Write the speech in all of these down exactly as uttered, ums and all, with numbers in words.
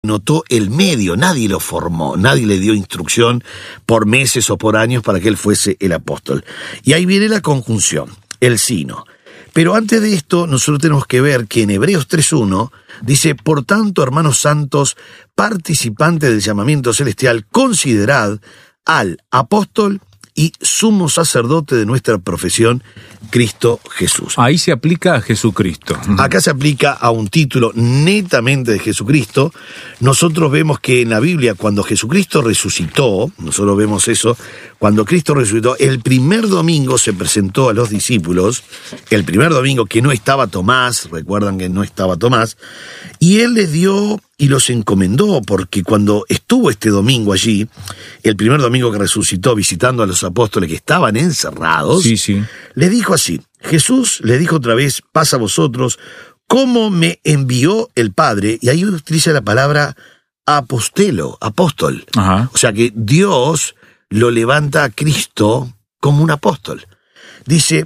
notó el medio, nadie lo formó, nadie le dio instrucción por meses o por años para que él fuese el apóstol. Y ahí viene la conjunción, el sino. Pero antes de esto, nosotros tenemos que ver que en Hebreos tres uno dice: por tanto, hermanos santos, participantes del llamamiento celestial, considerad al apóstol y sumo sacerdote de nuestra profesión, Cristo Jesús. Ahí se aplica a Jesucristo. Acá se aplica a un título netamente de Jesucristo. Nosotros vemos que en la Biblia, cuando Jesucristo resucitó, nosotros vemos eso, cuando Cristo resucitó, el primer domingo se presentó a los discípulos, el primer domingo que no estaba Tomás, recuerdan que no estaba Tomás, y él les dio y los encomendó, porque cuando estuvo este domingo allí, el primer domingo que resucitó visitando a los apóstoles que estaban encerrados, sí, sí. le dijo así, Jesús le dijo otra vez: pasa a vosotros, cómo me envió el Padre, y ahí utiliza la palabra apostelo, apóstol. Ajá. O sea que Dios lo levanta a Cristo como un apóstol. Dice,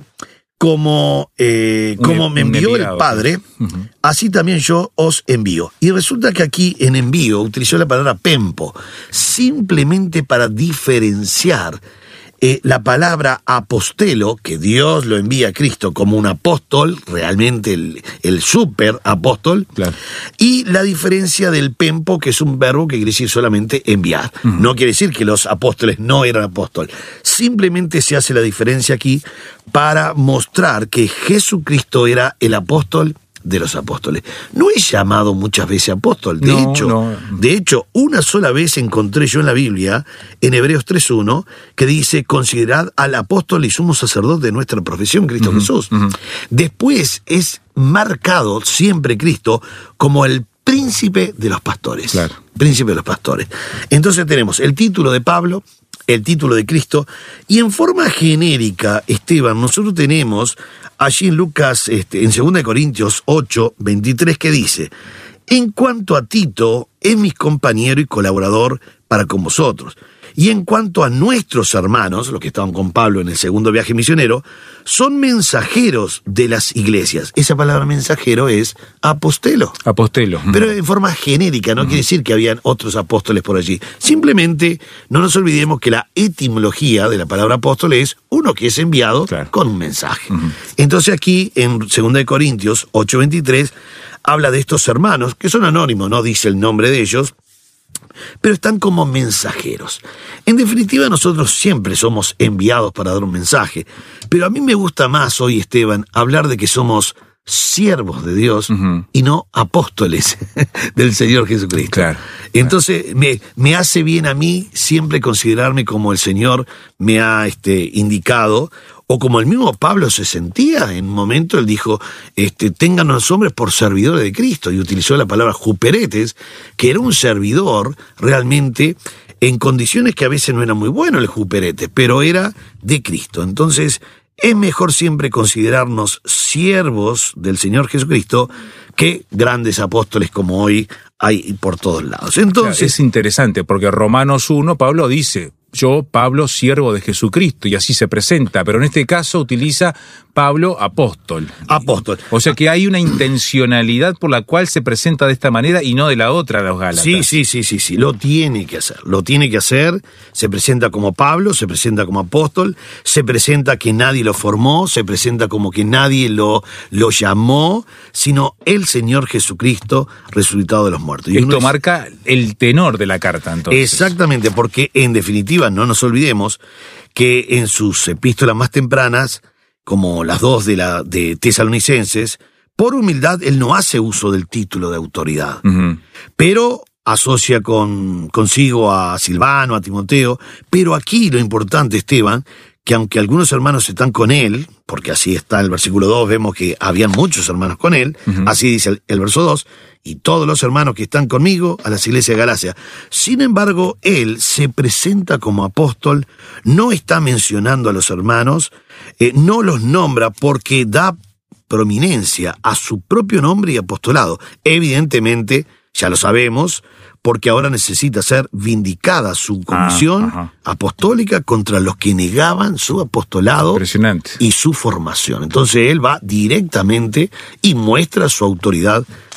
como, eh, como me envió el Padre, uh-huh. así también yo os envío. Y resulta que aquí en envío utilizó la palabra pempo, simplemente para diferenciar eh, la palabra apostelo, que Dios lo envía a Cristo como un apóstol, realmente el, el super apóstol, claro. Y la diferencia del pempo, que es un verbo que quiere decir solamente enviar. Uh-huh. No quiere decir que los apóstoles no eran apóstoles. Simplemente se hace la diferencia aquí para mostrar que Jesucristo era el apóstol de los apóstoles. No es llamado muchas veces apóstol. De no, hecho, no. de hecho, una sola vez encontré yo en la Biblia, en Hebreos tres uno, que dice: considerad al apóstol y sumo sacerdote de nuestra profesión, Cristo uh-huh, Jesús. Uh-huh. Después es marcado siempre Cristo como el príncipe de los pastores. Claro. Príncipe de los pastores. Entonces tenemos el título de Pablo, el título de Cristo, y en forma genérica, Esteban, nosotros tenemos allí en Lucas, este, en segunda de Corintios ocho veintitrés, que dice: en cuanto a Tito, es mi compañero y colaborador para con vosotros. Y en cuanto a nuestros hermanos, los que estaban con Pablo en el segundo viaje misionero, son mensajeros de las iglesias. Esa palabra mensajero es apostelo. Apostelo. Pero en forma genérica, no uh-huh. quiere decir que habían otros apóstoles por allí. Simplemente no nos olvidemos que la etimología de la palabra apóstol es uno que es enviado, claro, con un mensaje. Uh-huh. Entonces aquí, en segunda de Corintios ocho veintitrés, habla de estos hermanos, que son anónimos, no dice el nombre de ellos, pero están como mensajeros. En definitiva, nosotros siempre somos enviados para dar un mensaje, pero a mí me gusta más hoy, Esteban, hablar de que somos siervos de Dios uh-huh. y no apóstoles del Señor Jesucristo. Claro, Entonces, claro. Me, me hace bien a mí siempre considerarme como el Señor me ha este, indicado, o como el mismo Pablo se sentía. En un momento él dijo, este, tengan a los hombres por servidores de Cristo, y utilizó la palabra juperetes, que era un servidor realmente en condiciones que a veces no era muy bueno el juperete, pero era de Cristo. Entonces, es mejor siempre considerarnos siervos del Señor Jesucristo que grandes apóstoles como hoy hay por todos lados. Entonces, es interesante porque Romanos uno, Pablo dice: yo, Pablo, siervo de Jesucristo, y así se presenta, pero en este caso utiliza Pablo apóstol. Apóstol. O sea que hay una intencionalidad por la cual se presenta de esta manera y no de la otra a los Gálatas. Sí, sí, sí, sí, sí, lo tiene que hacer, lo tiene que hacer, se presenta como Pablo, se presenta como apóstol, se presenta que nadie lo formó, se presenta como que nadie lo, lo llamó, sino el Señor Jesucristo resucitado de los muertos. Y esto es... marca el tenor de la carta, entonces. Exactamente, porque en definitiva no nos olvidemos que en sus epístolas más tempranas, como las dos de la de Tesalonicenses, por humildad él no hace uso del título de autoridad, uh-huh. pero asocia con, consigo a Silvano, a Timoteo. Pero aquí lo importante, Esteban, que aunque algunos hermanos están con él, porque así está el versículo dos, vemos que habían muchos hermanos con él, uh-huh. así dice el, el verso dos, y todos los hermanos que están conmigo a las iglesias de Galacia. Sin embargo, él se presenta como apóstol, no está mencionando a los hermanos, eh, no los nombra porque da prominencia a su propio nombre y apostolado. Evidentemente, ya lo sabemos, porque ahora necesita ser vindicada su comisión ah, apostólica contra los que negaban su apostolado. Impresionante. Y su formación. Entonces él va directamente y muestra su autoridad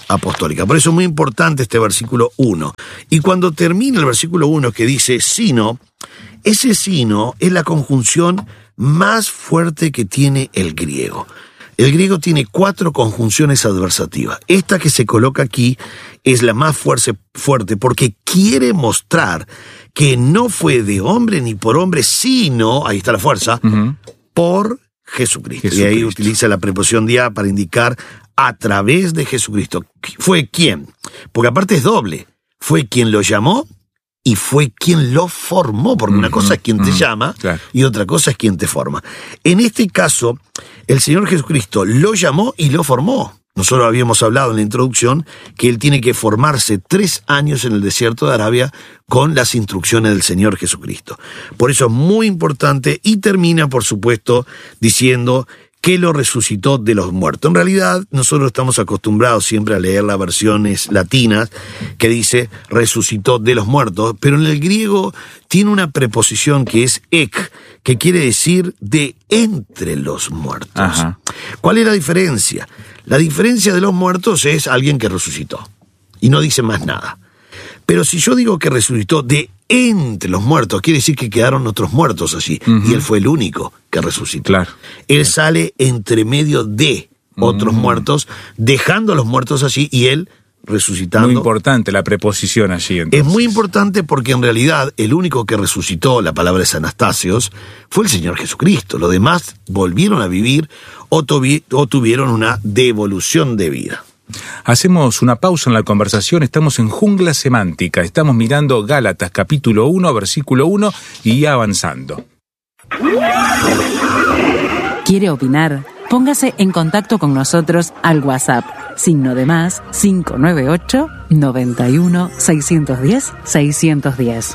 apostólica. Por eso es muy importante este versículo uno. Y cuando termina el versículo uno que dice sino, ese sino es la conjunción más fuerte que tiene el griego. El griego tiene cuatro conjunciones adversativas. Esta que se coloca aquí es la más fuerte, fuerte porque quiere mostrar que no fue de hombre ni por hombre, sino, ahí está la fuerza, uh-huh. por Jesucristo. Jesucristo. Y ahí utiliza la preposición dia para indicar a través de Jesucristo. ¿Fue quién? Porque aparte es doble. Fue quien lo llamó y fue quien lo formó, porque uh-huh. una cosa es quien te uh-huh. llama claro. y otra cosa es quien te forma. En este caso, el Señor Jesucristo lo llamó y lo formó. Nosotros habíamos hablado en la introducción que Él tiene que formarse tres años en el desierto de Arabia con las instrucciones del Señor Jesucristo. Por eso es muy importante y termina, por supuesto, diciendo que lo resucitó de los muertos. En realidad, nosotros estamos acostumbrados siempre a leer las versiones latinas que dice resucitó de los muertos, pero en el griego tiene una preposición que es ek, que quiere decir de entre los muertos. Ajá. ¿Cuál es la diferencia? La diferencia de los muertos es alguien que resucitó y no dice más nada. Pero si yo digo que resucitó de entre los muertos, quiere decir que quedaron otros muertos allí. Uh-huh. Y Él fue el único que resucitó. Claro. Él sale entre medio de otros uh-huh. muertos, dejando a los muertos allí y Él resucitando. Muy importante la preposición allí. Entonces. Es muy importante porque en realidad el único que resucitó, la palabra es Anastasios, fue el Señor Jesucristo. Los demás volvieron a vivir o, tuvi- o tuvieron una devolución de vida. Hacemos una pausa en la conversación, estamos en Jungla Semántica, estamos mirando Gálatas capítulo uno, versículo uno y avanzando. ¿Quiere opinar? Póngase en contacto con nosotros al WhatsApp, signo de más cinco nueve ocho, noventa y uno, seiscientos diez, seiscientos diez.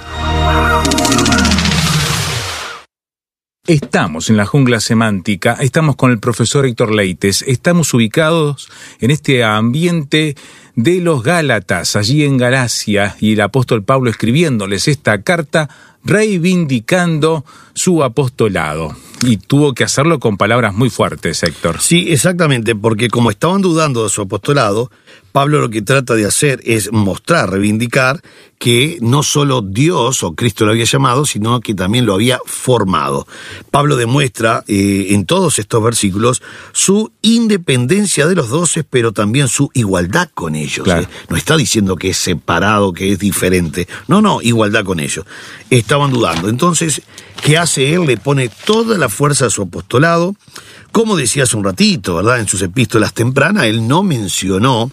Estamos en la Jungla Semántica, estamos con el profesor Héctor Leites, estamos ubicados en este ambiente de los Gálatas, allí en Galacia, y el apóstol Pablo escribiéndoles esta carta reivindicando su apostolado. Y tuvo que hacerlo con palabras muy fuertes, Héctor. Sí, exactamente, porque como estaban dudando de su apostolado, Pablo lo que trata de hacer es mostrar, reivindicar que no solo Dios o Cristo lo había llamado, sino que también lo había formado. Pablo demuestra eh, en todos estos versículos su independencia de los doce, pero también su igualdad con ellos. Claro. ¿eh? No está diciendo que es separado, que es diferente. No, no, igualdad con ellos. Estaban dudando. Entonces, ¿qué hace él? Le pone toda la fuerza a su apostolado. Como decía hace un ratito, ¿verdad? En sus epístolas tempranas, él no mencionó,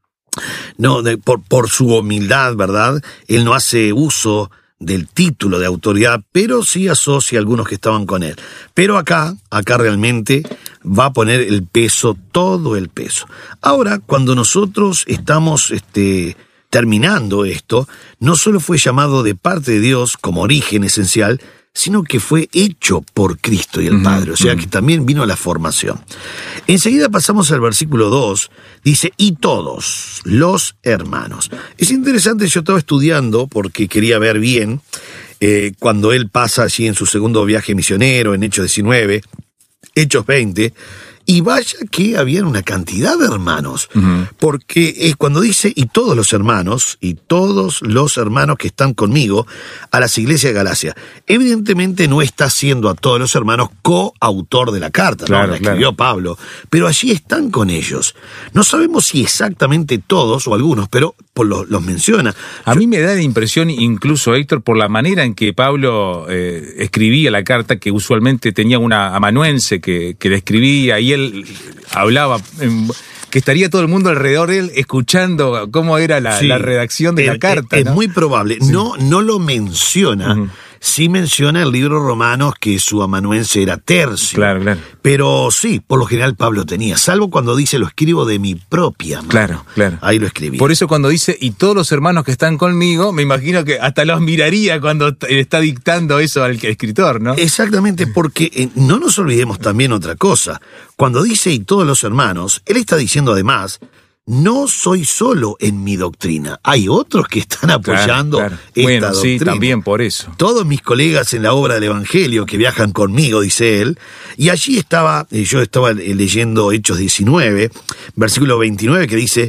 no, de, por, por su humildad, ¿verdad? Él no hace uso del título de autoridad, pero sí asocia a algunos que estaban con él. Pero acá, acá realmente va a poner el peso, todo el peso. Ahora, cuando nosotros estamos este, terminando esto, no solo fue llamado de parte de Dios como origen esencial, sino que fue hecho por Cristo y el uh-huh, Padre, o sea uh-huh. que también vino la formación. Enseguida pasamos al versículo dos, dice, y todos los hermanos. Es interesante, yo estaba estudiando porque quería ver bien, eh, cuando él pasa allí en su segundo viaje misionero, en Hechos diecinueve, Hechos veinte, y vaya que había una cantidad de hermanos, uh-huh. porque es cuando dice, y todos los hermanos, y todos los hermanos que están conmigo, a las iglesias de Galacia. Evidentemente no está siendo a todos los hermanos coautor de la carta, claro, ¿no? La escribió claro. Pablo, pero allí están con ellos. No sabemos si exactamente todos o algunos, pero por los, los menciona. A Yo... mí me da la impresión, incluso, Héctor, por la manera en que Pablo eh, escribía la carta, que usualmente tenía una amanuense que, que la escribía, y él hablaba, que estaría todo el mundo alrededor de él escuchando cómo era la, sí, la redacción de es, la carta. Es, ¿no? es muy probable. Sí. No, no lo menciona. Uh-huh. Sí menciona el libro Romanos que su amanuense era Tercio. Claro, claro. Pero sí, por lo general Pablo tenía, salvo cuando dice lo escribo de mi propia mano. Claro, claro. Ahí lo escribí. Por eso cuando dice, y todos los hermanos que están conmigo, me imagino que hasta los miraría cuando está dictando eso al escritor, ¿no? Exactamente, porque eh, no nos olvidemos también otra cosa. Cuando dice y todos los hermanos, él está diciendo además, no soy solo en mi doctrina. Hay otros que están apoyando claro, claro. esta bueno, doctrina. Sí, también por eso. Todos mis colegas en la obra del Evangelio que viajan conmigo, dice él, y allí estaba, yo estaba leyendo Hechos diecinueve, versículo veintinueve, que dice,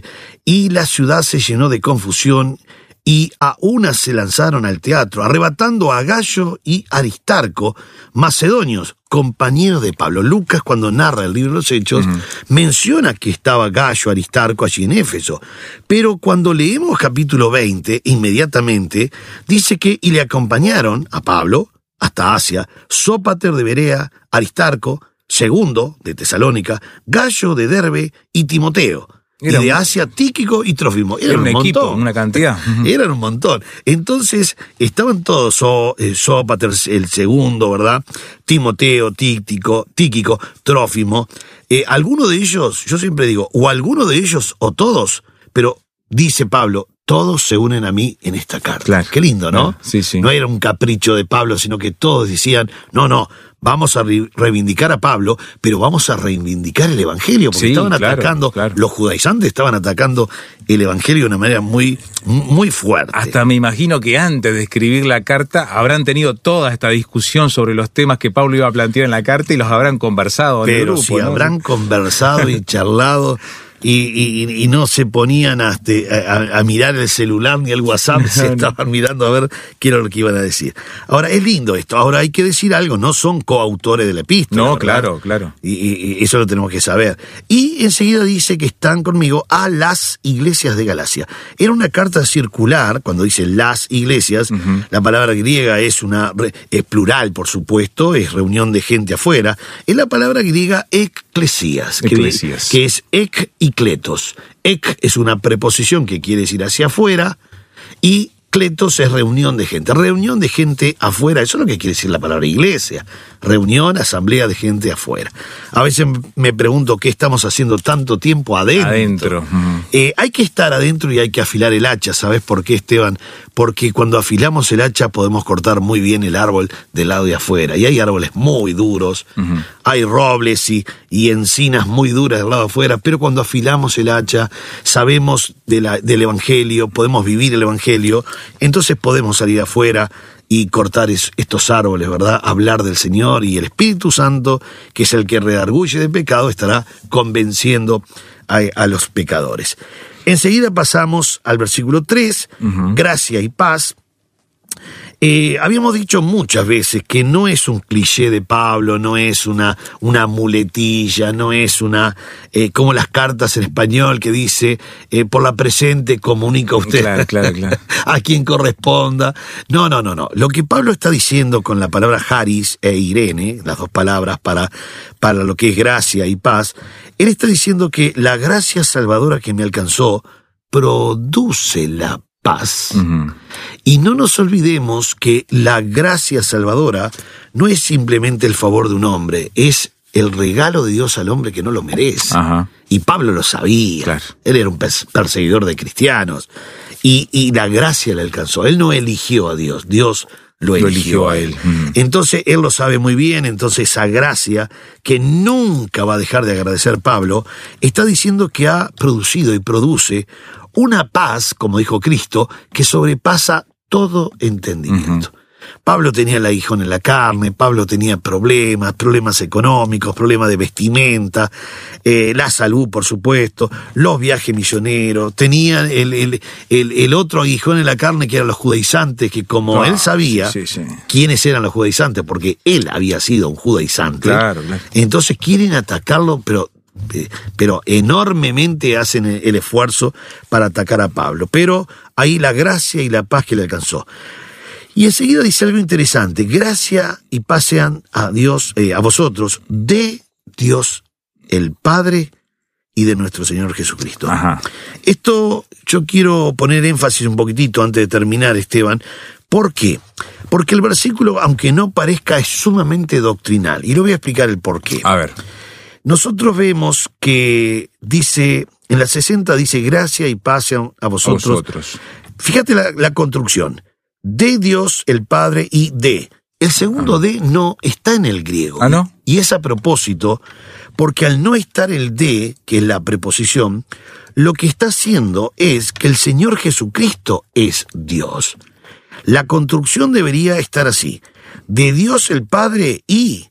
y la ciudad se llenó de confusión, y a una se lanzaron al teatro, arrebatando a Gayo y Aristarco, macedonios, compañeros de Pablo. Lucas, cuando narra el libro de los Hechos, uh-huh. menciona que estaba Gayo, Aristarco allí en Éfeso. Pero cuando leemos capítulo veinte, inmediatamente, dice que y le acompañaron a Pablo hasta Asia, Sópater de Berea, Aristarco, Segundo de Tesalónica, Gayo de Derbe y Timoteo. Era y de Asia, Tíquico y Trófimo. Eran era un, un montón. Equipo, una cantidad. Eran un montón. Entonces, estaban todos, so, eh, Sópater, el segundo, ¿verdad? Timoteo, Tíquico, Tíquico, Trófimo. Eh, alguno de ellos, yo siempre digo, o alguno de ellos, o todos, pero dice Pablo, todos se unen a mí en esta carta. Claro. Qué lindo, ¿no? Claro. Sí, sí. No era un capricho de Pablo, sino que todos decían, no, no, vamos a re- reivindicar a Pablo, pero vamos a reivindicar el Evangelio, porque sí, estaban claro, atacando, claro. los judaizantes estaban atacando el Evangelio de una manera muy, muy fuerte. Hasta me imagino que antes de escribir la carta habrán tenido toda esta discusión sobre los temas que Pablo iba a plantear en la carta y los habrán conversado en pero el grupo. si ¿no? habrán conversado y charlado... Y, y, y no se ponían a, a, a mirar el celular ni el WhatsApp, no, se estaban no. mirando a ver qué era lo que iban a decir. Ahora, es lindo esto. Ahora hay que decir algo, no son coautores de la epístola. No, ¿verdad? claro, claro. Y, y, y eso lo tenemos que saber. Y enseguida dice que están conmigo a las iglesias de Galacia. Era una carta circular, cuando dice las iglesias, uh-huh. la palabra griega es una es plural, por supuesto, es reunión de gente afuera. Es la palabra griega eclesías, Eclesías. que, que es ek y kletos. Ek es una preposición que quiere decir hacia afuera y kletos es reunión de gente. Reunión de gente afuera, eso es lo que quiere decir la palabra iglesia. Reunión, asamblea de gente afuera. A veces me pregunto qué estamos haciendo tanto tiempo adentro. Adentro. Uh-huh. Eh, hay que estar adentro y hay que afilar el hacha. ¿Sabes por qué, Esteban? Porque cuando afilamos el hacha podemos cortar muy bien el árbol del lado de afuera. Y hay árboles muy duros, uh-huh. hay robles y, y encinas muy duras del lado de afuera, pero cuando afilamos el hacha sabemos de la, del Evangelio, podemos vivir el Evangelio, entonces podemos salir afuera y cortar es, estos árboles, ¿verdad? Hablar del Señor, y el Espíritu Santo, que es el que redarguye de pecado, estará convenciendo a, a los pecadores. Enseguida pasamos al versículo tres, uh-huh. gracia y paz. Eh, habíamos dicho muchas veces que no es un cliché de Pablo, no es una, una muletilla, no es una, eh, como las cartas en español que dice, eh, por la presente comunica usted claro, claro, claro. a quien corresponda. No, no, no, no. Lo que Pablo está diciendo con la palabra Haris e Irene, las dos palabras para, para lo que es gracia y paz, él está diciendo que la gracia salvadora que me alcanzó produce la paz. Uh-huh. Y no nos olvidemos que la gracia salvadora no es simplemente el favor de un hombre, es el regalo de Dios al hombre que no lo merece. Uh-huh. Y Pablo lo sabía. Claro. Él era un perseguidor de cristianos. Y, y la gracia le alcanzó. Él no eligió a Dios, Dios lo eligió, lo eligió a él. Uh-huh. Entonces él lo sabe muy bien. Entonces esa gracia, que nunca va a dejar de agradecer Pablo, está diciendo que ha producido y produce una paz, como dijo Cristo, que sobrepasa todo entendimiento. Uh-huh. Pablo tenía el aguijón en la carne, Pablo tenía problemas, problemas económicos, problemas de vestimenta, eh, la salud, por supuesto, los viajes misioneros, tenía el, el, el, el otro aguijón en la carne que eran los judaizantes, que como ah, él sabía sí, sí, sí. quiénes eran los judaizantes, porque él había sido un judaizante, claro, claro. entonces quieren atacarlo, pero... pero enormemente hacen el esfuerzo para atacar a Pablo. Pero ahí la gracia y la paz que le alcanzó. Y enseguida dice algo interesante: gracia y paz sean a Dios, eh, a vosotros, de Dios el Padre y de nuestro Señor Jesucristo. Ajá. Esto yo quiero poner énfasis un poquitito antes de terminar, Esteban. ¿Por qué? Porque el versículo, aunque no parezca, es sumamente doctrinal. Y le voy a explicar el por qué. A ver. Nosotros vemos que dice, en la sesenta dice, gracia y paz sean a vosotros. A vosotros. Fíjate la, la construcción. De Dios el Padre y de. El segundo ah. de no está en el griego. ¿Ah, no? Y es a propósito, porque al no estar el de, que es la preposición, lo que está haciendo es que el Señor Jesucristo es Dios. La construcción debería estar así. De Dios el Padre y...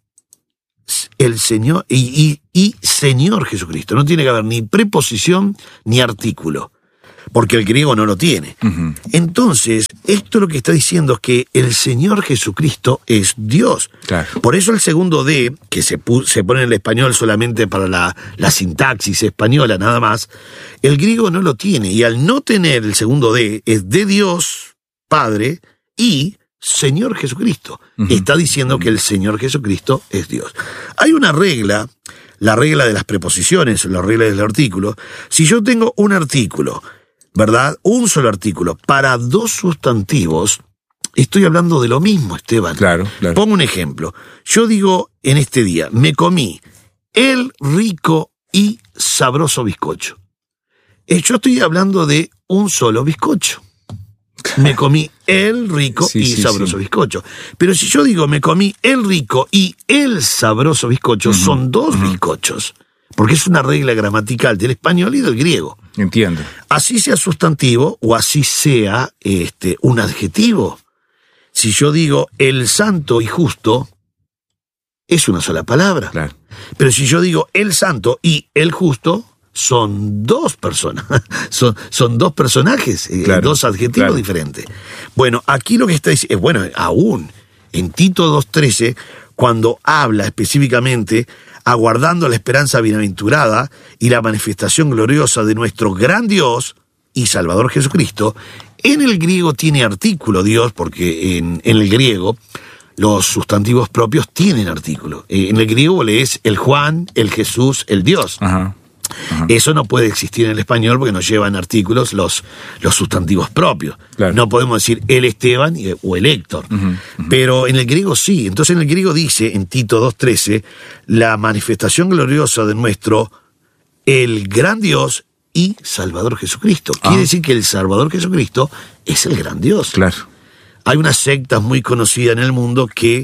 el Señor y, y, y Señor Jesucristo. No tiene que haber ni preposición ni artículo. porque el griego no lo tiene. Uh-huh. Entonces, esto lo que está diciendo es que el Señor Jesucristo es Dios. Claro. Por eso el segundo D, que se, pu- se pone en el español solamente para la, la sintaxis española nada más, el griego no lo tiene, y al no tener el segundo D, es de Dios, Padre, y Señor Jesucristo. Uh-huh. Está diciendo que el Señor Jesucristo es Dios. Hay una regla, la regla de las preposiciones, la regla del artículo. Si yo tengo un artículo, ¿verdad? Un solo artículo para dos sustantivos, estoy hablando de lo mismo, Esteban. Claro, claro. Pongo un ejemplo. Yo digo en este día, me comí el rico y sabroso bizcocho. Yo estoy hablando de un solo bizcocho. Me comí el rico sí, y sí, sabroso sí. bizcocho. Pero si yo digo me comí el rico y el sabroso bizcocho, uh-huh. son dos uh-huh. bizcochos. Porque es una regla gramatical del español y del griego. Entiendo. Así sea sustantivo o así sea este, un adjetivo. Si yo digo el santo y justo, es una sola palabra. Claro. Pero si yo digo el santo y el justo, son dos personas, son, son dos personajes, claro, eh, dos adjetivos claro. diferentes. Bueno, aquí lo que está diciendo, es bueno, aún en Tito dos trece, cuando habla específicamente, aguardando la esperanza bienaventurada y la manifestación gloriosa de nuestro gran Dios y Salvador Jesucristo, en el griego tiene artículo Dios, porque en, en el griego los sustantivos propios tienen artículo. Eh, en el griego lees el Juan, el Jesús, el Dios. Ajá. Ajá. Eso no puede existir en el español porque nos llevan artículos los, los sustantivos propios. Claro. No podemos decir el Esteban o el Héctor. Uh-huh, uh-huh. Pero en el griego sí. Entonces en el griego dice, en Tito dos trece, la manifestación gloriosa de nuestro, el gran Dios y Salvador Jesucristo. Ah. Quiere decir que el Salvador Jesucristo es el gran Dios. Claro. Hay unas sectas muy conocidas en el mundo que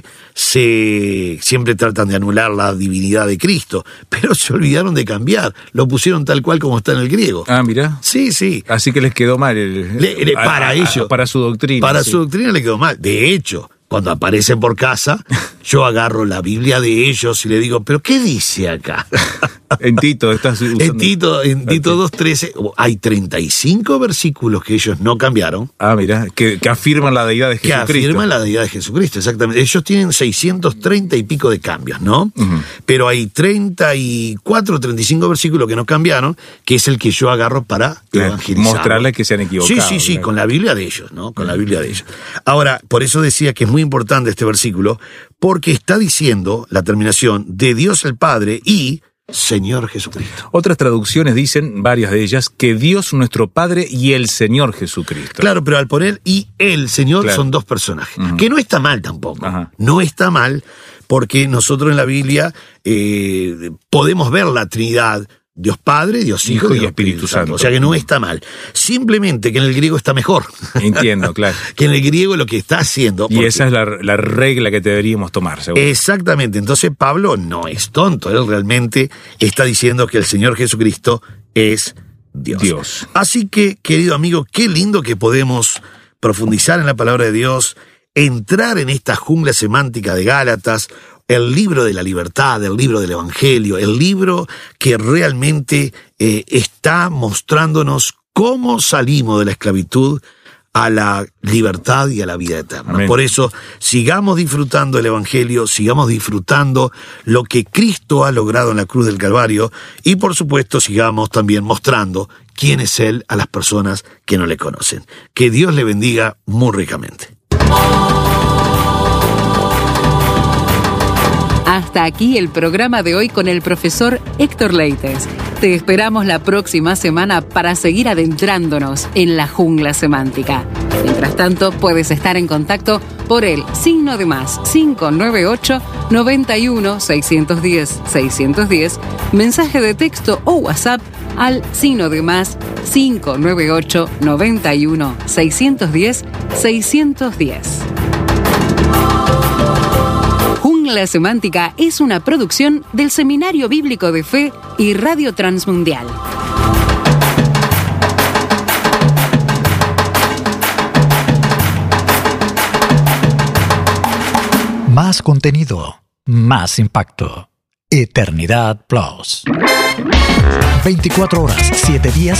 se siempre tratan de anular la divinidad de Cristo, pero se olvidaron de cambiar. Lo pusieron tal cual como está en el griego. Ah, mirá. Sí, sí. Así que les quedó mal. El, le, le, para a, ellos. A, para su doctrina. Para sí. su doctrina le quedó mal. De hecho, cuando aparecen por casa, yo agarro la Biblia de ellos y le digo, ¿pero qué dice acá? En Tito, estás usando... En Tito, en Tito dos trece hay treinta y cinco versículos que ellos no cambiaron. Ah, mira, que, que afirman la deidad de Jesucristo. Que afirman la deidad de Jesucristo, exactamente. Ellos tienen seiscientos treinta y pico de cambios, ¿no? Uh-huh. Pero hay treinta y cuatro, treinta y cinco versículos que no cambiaron, que es el que yo agarro para claro, evangelizar. mostrarles que se han equivocado. Sí, sí, sí, claro. con la Biblia de ellos, ¿no? Con uh-huh. la Biblia de ellos. Ahora, por eso decía que es muy importante este versículo, porque está diciendo la terminación de Dios el Padre y Señor Jesucristo. Otras traducciones dicen, varias de ellas, que Dios nuestro Padre y el Señor Jesucristo. Claro, pero al poner y el Señor claro. son dos personajes, uh-huh. que no está mal tampoco. Ajá. No está mal porque nosotros en la Biblia eh, podemos ver la Trinidad, Dios Padre, Dios Hijo, Hijo y Dios Espíritu, Espíritu Santo. Santo. O sea que no está mal. Simplemente que en el griego está mejor. Entiendo, claro. Que en el griego lo que está haciendo... Y esa es la, la regla que deberíamos tomar, seguro. Exactamente. Entonces Pablo no es tonto. Él realmente está diciendo que el Señor Jesucristo es Dios. Dios. Así que, querido amigo, qué lindo que podemos profundizar en la palabra de Dios, entrar en esta jungla semántica de Gálatas, el libro de la libertad, el libro del Evangelio, el libro que realmente eh, está mostrándonos cómo salimos de la esclavitud a la libertad y a la vida eterna. Amén. Por eso, sigamos disfrutando el Evangelio, sigamos disfrutando lo que Cristo ha logrado en la cruz del Calvario y, por supuesto, sigamos también mostrando quién es Él a las personas que no le conocen. Que Dios le bendiga muy ricamente. Hasta aquí el programa de hoy con el profesor Héctor Leites. Te esperamos la próxima semana para seguir adentrándonos en la jungla semántica. Mientras tanto, puedes estar en contacto por el signo de más cinco nueve ocho, noventa y uno, seiscientos diez, seiscientos diez, mensaje de texto o WhatsApp al signo de más cinco nueve ocho, noventa y uno, seiscientos diez, seiscientos diez. La Semántica es una producción del Seminario Bíblico de Fe y Radio Transmundial. Más contenido, más impacto. Eternidad Plus. veinticuatro horas, siete días